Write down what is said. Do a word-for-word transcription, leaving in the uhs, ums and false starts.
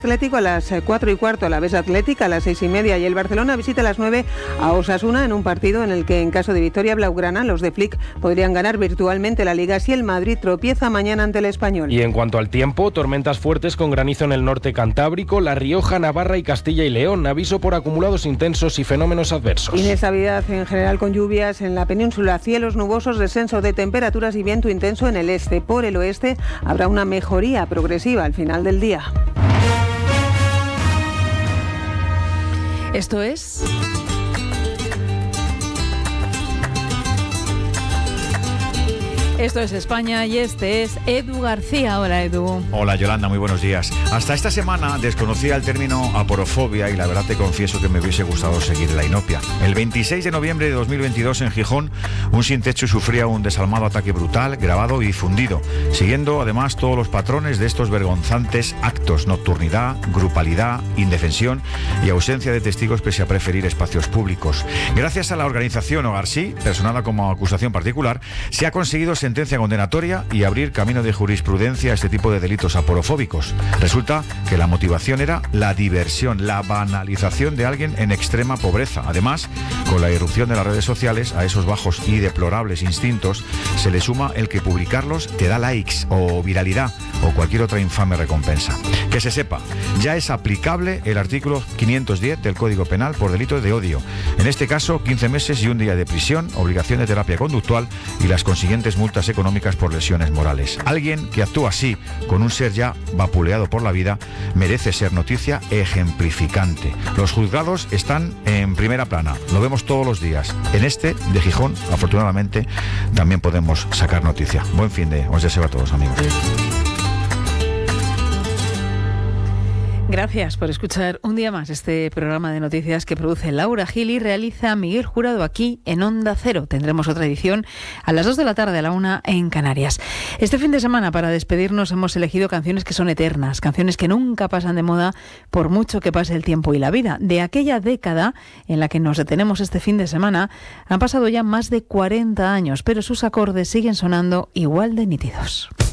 Atlético a las cuatro y cuarto, la Bes Atlética a las seis y media y el Barcelona visita a las nueve a Osasuna en un partido en el que, en caso de victoria blaugrana, los de Flick podrían ganar virtualmente la Liga si el Madrid tropieza mañana ante el Español. Y en cuanto al tiempo, tormentas fuertes con granizo en el norte cantábrico, La Rioja, Navarra y Castilla y León. Aviso por acumulados intensos y fenómenos adversos. Inestabilidad en general con lluvias en la península, cielos nubosos, descenso de temperaturas y viento intenso en el este. Por el oeste habrá una mejoría progresiva al final del día. Esto es... Esto es España y este es Edu García. Hola, Edu. Hola, Yolanda, muy buenos días. Hasta esta semana desconocía el término aporofobia y la verdad te confieso que me hubiese gustado seguir la inopia. El veintiséis de noviembre de dos mil veintidós en Gijón, un sin techo sufría un desalmado ataque brutal, grabado y difundido, siguiendo además todos los patrones de estos vergonzantes actos: nocturnidad, grupalidad, indefensión y ausencia de testigos pese a preferir espacios públicos. Gracias a la organización Hogar Sí, personada como acusación particular, se ha conseguido sentencia condenatoria y abrir camino de jurisprudencia a este tipo de delitos aporofóbicos. Resulta que la motivación era la diversión, la banalización de alguien en extrema pobreza. Además, con la irrupción de las redes sociales, a esos bajos y deplorables instintos se le suma el que publicarlos te da likes o viralidad o cualquier otra infame recompensa. Que se sepa, ya es aplicable el artículo quinientos diez del Código Penal por delito de odio. En este caso, quince meses y un día de prisión, obligación de terapia conductual y las consiguientes multas económicas por lesiones morales. Alguien que actúa así con un ser ya vapuleado por la vida merece ser noticia ejemplificante. Los juzgados están en primera plana, lo vemos todos los días. En este de Gijón, afortunadamente, también podemos sacar noticia. Buen fin de, os deseo a todos, amigos. Gracias por escuchar un día más este programa de noticias que produce Laura Gil y realiza Miguel Jurado aquí en Onda Cero. Tendremos otra edición a las dos de la tarde, a la una en Canarias. Este fin de semana, para despedirnos, hemos elegido canciones que son eternas, canciones que nunca pasan de moda por mucho que pase el tiempo y la vida. De aquella década en la que nos detenemos este fin de semana, han pasado ya más de cuarenta años, pero sus acordes siguen sonando igual de nítidos.